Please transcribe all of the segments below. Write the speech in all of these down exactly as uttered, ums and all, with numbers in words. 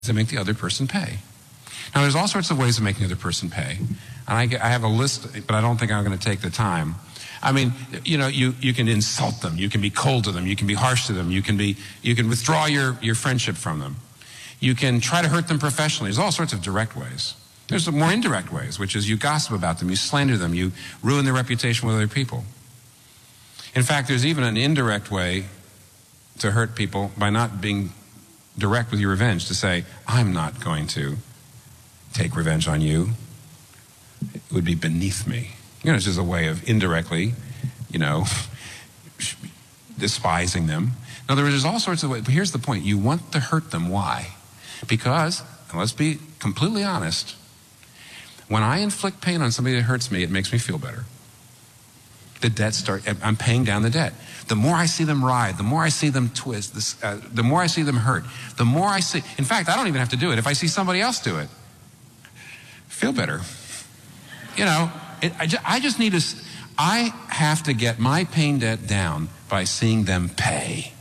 to make the other person pay. Now, there's all sorts of ways of making the other person pay. And I, I have a list, but I don't think I'm going to take the time. I mean, you know, you, you can insult them. You can be cold to them. You can be harsh to them. You can be, you can withdraw your, your friendship from them. You can try to hurt them professionally. There's all sorts of direct ways. There's more indirect ways, which is you gossip about them, you slander them, you ruin their reputation with other people. In fact, there's even an indirect way to hurt people by not being direct with your revenge, to say, I'm not going to take revenge on you. It would be beneath me. You know, it's just a way of indirectly, you know, despising them. In other words, there's all sorts of ways. But here's the point. You want to hurt them. Why? Because, and let's be completely honest, when I inflict pain on somebody that hurts me, it makes me feel better. The debt start, I'm paying down the debt. The more I see them writhe, the more I see them twist, this, uh, the more I see them hurt, the more I see, in fact, I don't even have to do it. If I see somebody else do it, feel better. You know, it, I, just, I just need to, I have to get my pain debt down by seeing them pay.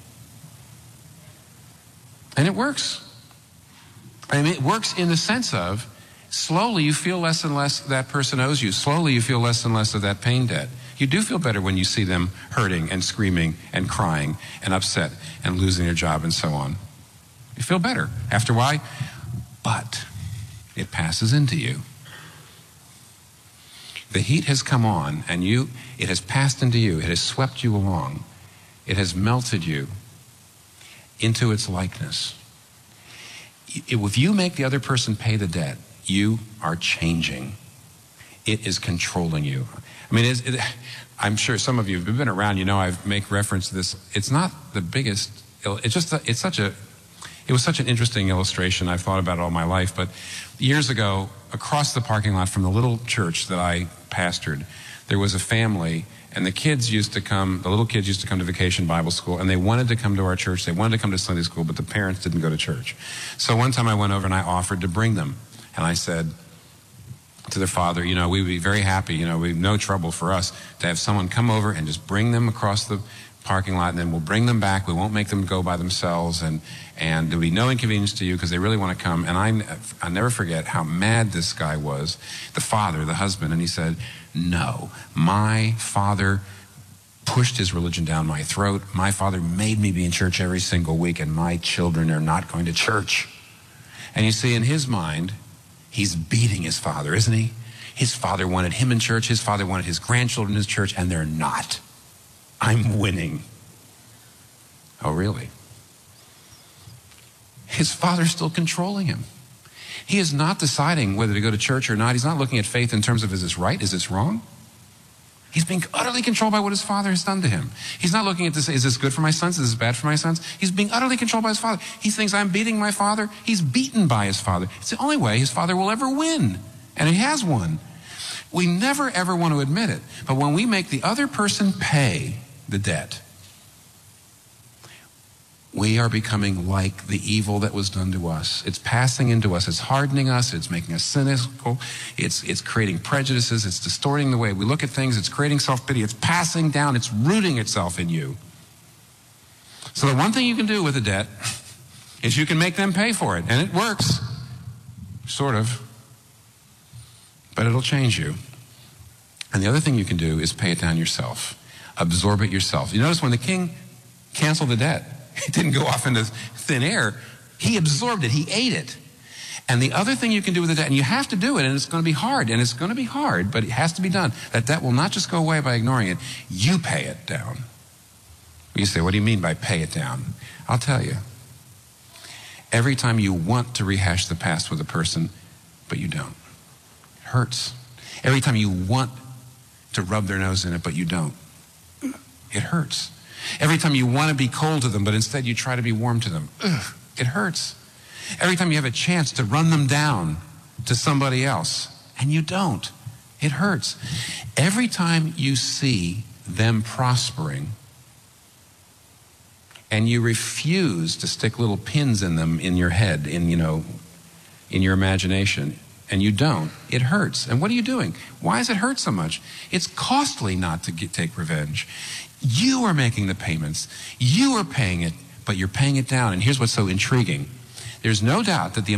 And it works. I mean, it works in the sense of, slowly you feel less and less that person owes you. Slowly you feel less and less of that pain debt. You do feel better when you see them hurting and screaming and crying and upset and losing their job and so on. You feel better. After a while, but it passes into you. The heat has come on and you, it has passed into you. It has swept you along. It has melted you into its likeness. If you make the other person pay the debt, you are changing. It is controlling you. I mean, it's, it, I'm sure some of you have been around, you know, I make reference to this. It's not the biggest, it's just, a, it's such a, it was such an interesting illustration. I've thought about it all my life, but years ago, across the parking lot from the little church that I pastored, there was a family, and the kids used to come, the little kids used to come to Vacation Bible School, and they wanted to come to our church. They wanted to come to Sunday school, but the parents didn't go to church. So one time I went over and I offered to bring them. And I said to their father, you know, we would be very happy, you know, we no trouble for us to have someone come over and just bring them across the parking lot, and then we'll bring them back. We won't make them go by themselves, and, and there'll be no inconvenience to you because they really want to come. And I, I'll never forget how mad this guy was, the father, the husband, and he said, no, my father pushed his religion down my throat. My father made me be in church every single week, and my children are not going to church. And you see, in his mind, he's beating his father, isn't he? His father wanted him in church. His father wanted his grandchildren in his church, and they're not. I'm winning. Oh, really? His father's still controlling him. He is not deciding whether to go to church or not. He's not looking at faith in terms of, is this right? Is this wrong? He's being utterly controlled by what his father has done to him. He's not looking at this, is this good for my sons? Is this bad for my sons? He's being utterly controlled by his father. He thinks, I'm beating my father. He's beaten by his father. It's the only way his father will ever win. And he has won. We never, ever want to admit it. But when we make the other person pay the debt, we are becoming like the evil that was done to us. It's passing into us. It's hardening us. It's making us cynical. It's, it's creating prejudices. It's distorting the way we look at things. It's creating self-pity. It's passing down. It's rooting itself in you. So the one thing you can do with a debt is you can make them pay for it. And it works. Sort of. But it'll change you. And the other thing you can do is pay it down yourself. Absorb it yourself. You notice when the king canceled the debt, it didn't go off into thin air. He absorbed it. He ate it. And the other thing you can do with the debt, and you have to do it, and it's going to be hard, and it's going to be hard, but it has to be done. That debt will not just go away by ignoring it. You pay it down. You say, what do you mean by pay it down? I'll tell you. Every time you want to rehash the past with a person, but you don't. It hurts. Every time you want to rub their nose in it, but you don't. It hurts. Every time you want to be cold to them, but instead you try to be warm to them. Ugh, it hurts. Every time you have a chance to run them down to somebody else, and you don't. It hurts. Every time you see them prospering, and you refuse to stick little pins in them in your head, in, you know, in your imagination, and you don't, it hurts. And what are you doing? Why does it hurt so much? It's costly not to get, take revenge. You are making the payments. You are paying it, but you're paying it down. And here's what's so intriguing. There's no doubt that the